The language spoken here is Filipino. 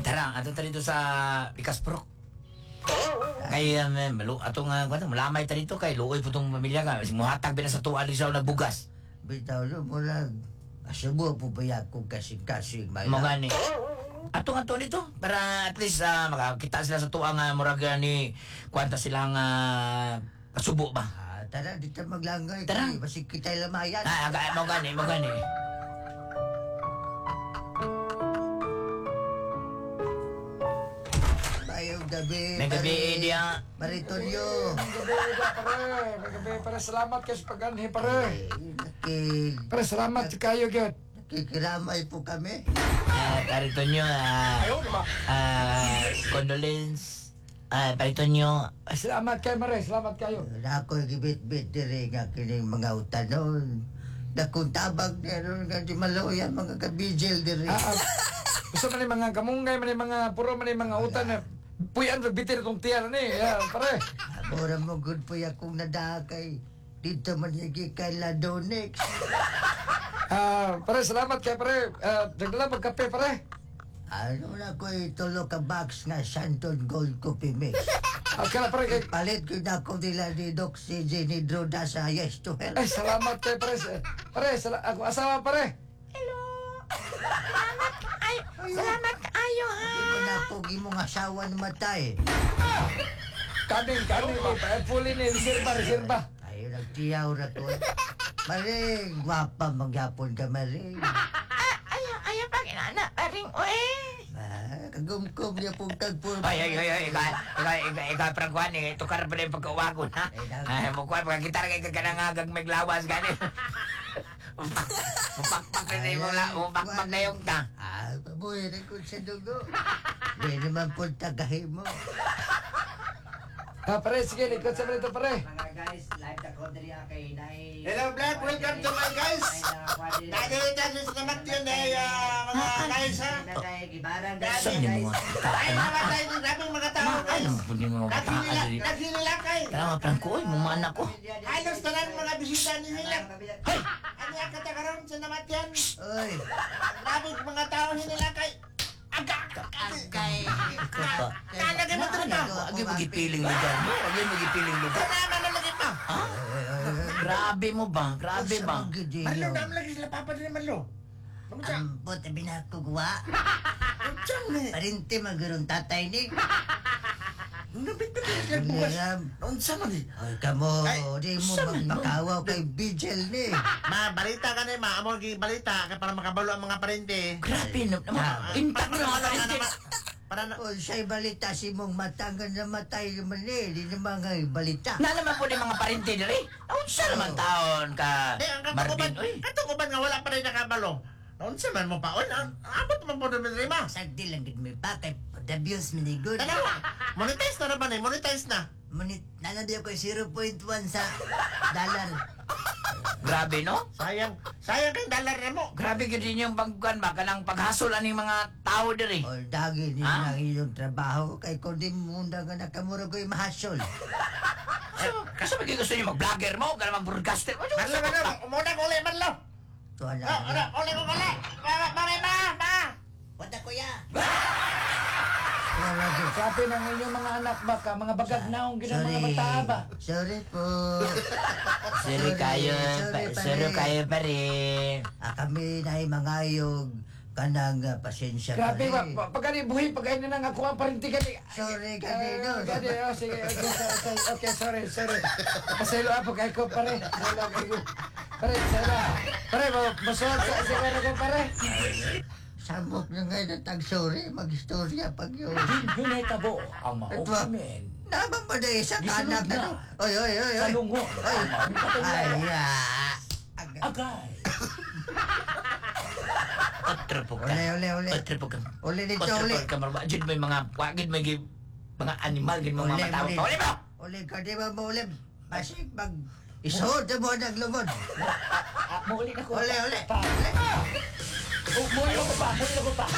Tara, ato ta dito sa Ikaspro. Kay atong malamay ta dito kay luoy po tong pamilya ka. Muhatag ba na sa tuwa rin sa nagbugas. Bitaw lo mo lang. Asubo po ba ako kasing-kasing may Mo gani. Atong ato dito para at least makakita sila sa tuwa nga murag ni kwanta silang kasubo ba. Tara, dito maglangay. Tara. Basi kita lamayan. Mo gani, mo gani. Mayong gabi. May gabi dia. Maritonyo. May gabi, pare. Salamat kayo sa pag-anhi, pare. Pare, salamat kayo, gyud. Nakikiramay po kami. Parito nyo, condolence. Parito nyo, Salamat kayo, pare. Salamat kayo. Ako gibit-bit diri nga kining mga utanon. Dakong tabag meron nga di maloyan mga kabijil diri. Gusto man yung mga kamunggay, man yung mga puro, man yung mga utan na puyan, bitin itong tiyan ni. Pare. Mura mo good po akong nadakay. Dito man yung kay Ladonex. Pare, salamat kayo, pare. Dagdala magkape, pare. Ano na ko itulo ka box nga Santon Gold Coffee Mix. Kaya, pare, kay... Palit ko na ko nila ni Doc si Jenny Droda sa Yes to Hell. Ay, salamat kayo, pare. Pare, ako asawa, pare. Salamat kayo, ha? Hindi ko na po gimong asawa na matay. Kanin, fully ni reserva. Ayaw nagtiyaw na ko. Maring, gwapa magyapon ka maring. Ayaw pa kinana, paring, uy. Kagumkum niya pong tagpul. ikaw prangkuhan eh, tukar pa na yung pagkawagon, ha? Ay, mukha, pagkakita na kayo kaganangagag may glawas, gani. Mupakpak na yung ta. Pabuhay na ko sa dugo. Hindi naman po tagahin mo. Pare, sige, likod sa mga ito, pare. Mga guys, live ka ko dali kay Nay. Hello vlog, welcome to my guys. Nagalitan sa naman yun mga guys ha. Saan yung mga Ay mga tayo, daming mga tao guys. Alam po niyo mga bata. Naghinila kay. Kaya mga prangko, mga anak ko. Halos tanan mga bisita ni nila. Hey! Ano yung katagaroon sa naman yan? Oy, Daming mga tao hinila kay. agay. Nalagay mo talaga. Huwag yung magipiling lugar mo. Huwag yung magipiling lugar. Tama na lagi pa. Ha? Grabe mo ba? Grabe ba? Malo na lagi sila papa din malo. Kamusta? Ambot, binakugwa. Parinti magurong tatay ni. Nabit sila bukas. Unsa man eh. Ay, kamo, Ay, di mo saan man? magmakawaw kay Bijel ni. Balita ka na amo balita ka para makabalo ang mga parente. Grabe no. Intak na mga Para na O siya'y balita si mong matangan na matay naman di naman nga balita. Na naman po ni mga parente diri. Unsa naman taon ka Di, ang Marvin? Uy. katukuban nga wala pa rin nakabalo. Unsa man mo paon? Abot man po naman rin ma. Sagdi lang gid may bakay. Dabios minigod. Dalawa. Monetize na naman eh. Monetize na. Nanadiyo ko 0.1 sa dollar. Grabe no? Sayang. Sayang kang dollar na mo. Grabe gid yung pagkuan ba kanang paghasol aning mga tao diri. O dagi ni Ha? na iyong trabaho kay kung di mo nga nakamura ko'y mahasol. Kasi magiging gusto niyo mag-vlogger mo, ka mag-broadcaster mo. Marlo ka na. Muna ko ulit, Marlo. Tuwa na. Ulit ko ulit. Ma. Wata kuya. Sabi ng inyong mga anak ba ka, mga bagag naong ginang mga bata ba? Sorry po. Sorry kayo, sorry kayo pa rin. Kami na mga ayog kanang pasensya pa Grabe rin. ba, pag gani buhi, pag gani nang ako ang parinti gani. Sorry gani no. Gani, sige, okay, sorry. Paselo ako kay ko, pare. Pare, masuwag sa siguro ko, pare. Samok na nga natag sorry, mag-istorya pag yun. Yun ay tabo ang Ito, men. naman ba na isa Gisunod kanak na? na. Oy. Salungo. Ay, Agay. Otro ka. Uli. Otro ka. Uli dito, Otro uli. ka. Wajid may mga, wagid may mga animal, gid mga Uli, tao. uli. Uli mo! Uli ka, di ba mo uli? Basig mag... Isuod mo naglungod. Muli na ko. Uli. Muli ako pa.